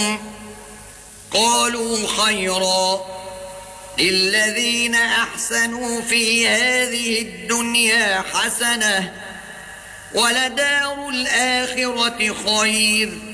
قالوا خيرا. للذين أحسنوا في هذه الدنيا حسنة ولدار الآخرة خير